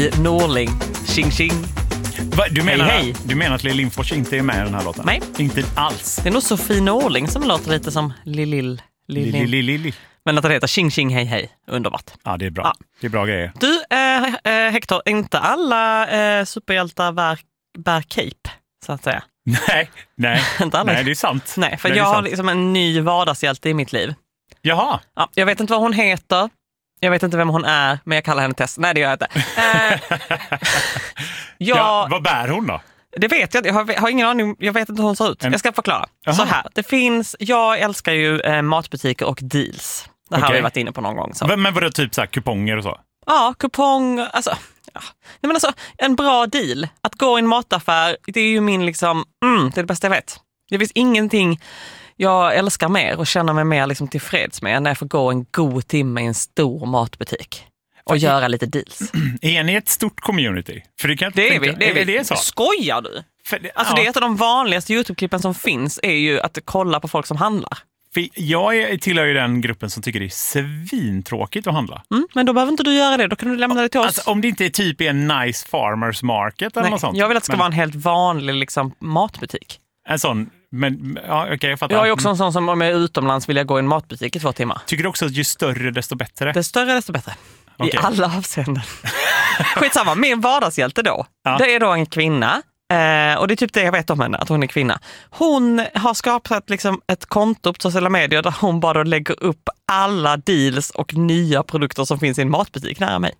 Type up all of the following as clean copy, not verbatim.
Norling. Tjing tjing. Du menar, hej. Du menar att Lill Lindfors inte är med i den här låten? Nej. Inte alls. Det är nog Sofie Norling som låter lite som Lill. Men att det heter tjing tjing hej hej. Underbart. Ja, det är bra. Ja. Det är bra grejer. Du, Hector, inte alla superhjältar bär cape, så att säga. Nej. Inte alla. Nej, det är sant. Nej, för det jag är har sant. liksom en ny vardagshjälte i mitt liv. Jaha. Ja, jag vet inte vad hon heter. Jag vet inte vem hon är, men jag kallar henne Tess. Nej, det gör jag inte. Ja, vad bär hon då? Det vet jag. Jag har ingen aning. Jag vet inte hur hon ser ut. Jag ska förklara. Aha. Så här. Jag älskar ju matbutiker och deals. Det här har vi varit inne på någon gång. Så. Men var det typ så här kuponger och så? Ja, kupong. Alltså, ja. Nej, men alltså, en bra deal. Att gå i en mataffär, det är ju min liksom, det är det bästa jag vet. Det finns ingenting jag älskar mer och känner mig mer liksom tillfreds med när jag får gå en god timme i en stor matbutik och göra lite deals. Är ni ett stort community? För det kan det är vi. Det är så? Skojar du? Alltså det är ett av de vanligaste YouTube-klippen som finns är ju att kolla på folk som handlar. För jag tillhör ju den gruppen som tycker det är svintråkigt att handla. Men då behöver inte du göra det. Då kan du lämna det till oss. Alltså, om det inte är typ en nice farmers market eller något sånt. Jag vill att det ska vara en helt vanlig liksom, matbutik. En sån, men okej, jag fattar. Jag är också en sån som om jag är utomlands vill jag gå i en matbutik i 2 timmar. Tycker du också att ju större desto bättre? Desto större desto bättre. I Okej. alla avseenden. Skitsamma, min vardagshjälte då. Ja. Det är då en kvinna. Och det är typ det jag vet om henne, att hon är kvinna. Hon har skapat liksom ett konto på sociala medier där hon bara lägger upp alla deals och nya produkter som finns i en matbutik nära mig.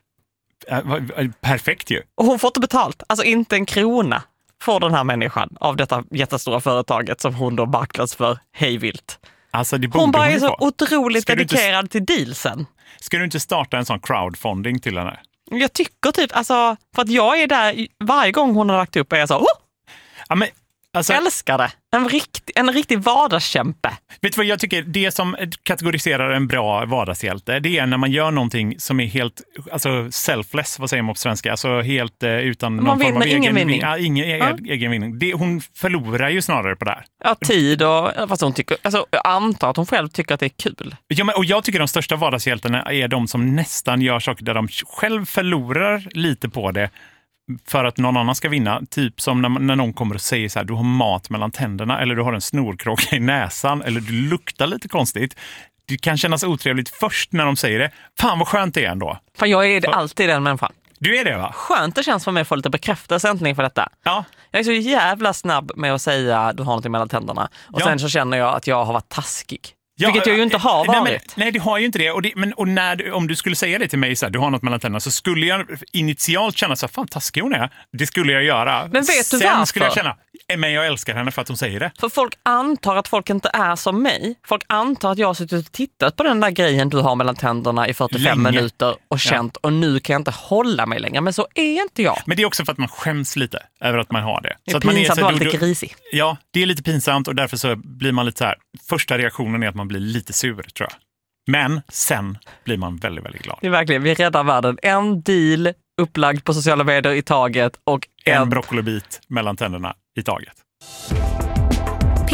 Perfekt ju. Och hon får inte betalt, alltså inte en krona får den här människan av detta jättestora företaget som hon då marknadsför hejvilt. Alltså, det borde Hon bara är så få. otroligt Ska du dedikerad till dealsen. Ska du inte starta en sån crowdfunding till den här? Jag tycker typ, alltså, för att jag är där varje gång hon har lagt upp är jag så, Ja, men, alltså, älskar det. En riktig vardagskämpe. vet du vad jag tycker? Det som kategoriserar en bra vardagshjälte, det är när man gör någonting som är helt selfless, vad säger man på svenska? Alltså helt utan någon form av egen vinning. Ja, ingen egen vinning. Hon förlorar ju snarare på det här. Ja, tid och fast hon tycker, alltså, jag antar att hon själv tycker att det är kul. Ja, men, och jag tycker de största vardagshjältarna är de som nästan gör saker där de själv förlorar lite på det för att någon annan ska vinna. Typ som när någon kommer och säger så här: du har mat mellan tänderna, eller du har en snorkråka i näsan, eller du luktar lite konstigt. Det kan kännas otrevligt först när de säger det. Fan vad skönt det är ändå. För jag är alltid den människan. Du är det, va? Skönt det känns för mig att få lite bekräftelse äntligen för detta. Ja. Jag är så jävla snabb med att säga du har något mellan tänderna. Och sen så känner jag att jag har varit taskig. Vilket jag ju inte har varit. Nej, du har ju inte det. Om du skulle säga det till mig så här, du har något mellan tänderna, så skulle jag initialt känna så här, fan taskig hon är. Det skulle jag göra. Men vet du sen varför? Skulle jag känna, men jag älskar henne för att hon säger det. För folk antar att folk inte är som mig. Folk antar att jag har suttit och tittat på den där grejen du har mellan tänderna i 45 minuter och känt, och nu kan jag inte hålla mig längre. Men så är inte jag. Men det är också för att man skäms lite över att man har det. Det är pinsamt att vara lite grisig. Ja, det är lite pinsamt, och därför så blir man lite så här, första reaktionen är att man blir lite sur, tror jag. Men sen blir man väldigt, väldigt glad. Det är verkligen, vi räddar världen. En deal upplagd på sociala medier i taget och en broccolibit mellan tänderna i taget.